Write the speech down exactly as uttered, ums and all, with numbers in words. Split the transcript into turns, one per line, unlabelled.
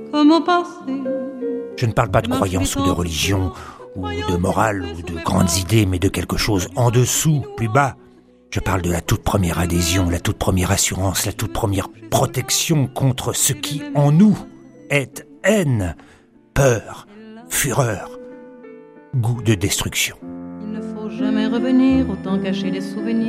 comme au passé.
Je ne parle pas de croyance ou de religion, ou de morale, ou de grandes idées, mais de quelque chose en dessous, plus bas. Je parle de la toute première adhésion, la toute première assurance, la toute première protection contre ce qui, en nous, est haine, peur, fureur, goût de destruction.
Il ne faut jamais revenir, autant cacher les souvenirs.